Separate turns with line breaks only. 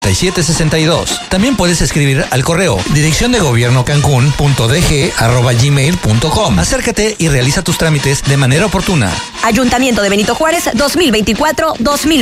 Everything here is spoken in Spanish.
6762. También puedes escribir al correo dirección de gobierno cancún.dg@gmail.com. Acércate y realiza tus trámites de manera oportuna.
Ayuntamiento de Benito Juárez 2024-2025.